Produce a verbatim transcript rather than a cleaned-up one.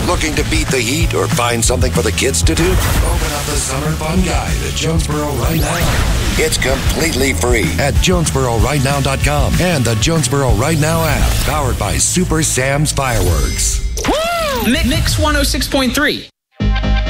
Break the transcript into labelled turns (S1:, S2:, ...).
S1: Looking to beat the heat or find something for the kids to do? Open up the Summer Fun Guide at Jonesboro right now. It's completely free at Jonesboro right now dot com and the Jonesboro Right Now app, powered by Super Sam's Fireworks.
S2: Mix one oh six point three.